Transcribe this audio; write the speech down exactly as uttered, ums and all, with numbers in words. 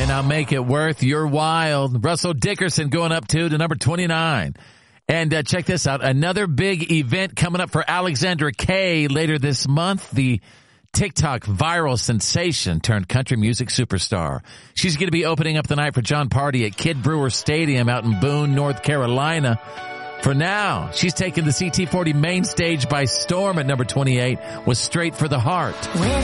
And I'll make it worth your while. Russell Dickerson going up two to number twenty-nine. And uh, check this out. Another big event coming up for Alexandra Kay later this month. The TikTok viral sensation turned country music superstar. She's going to be opening up the night for John Party at Kid Brewer Stadium out in Boone, North Carolina. For now, she's taking the C T forty main stage by storm at number twenty-eight with Straight for the Heart. When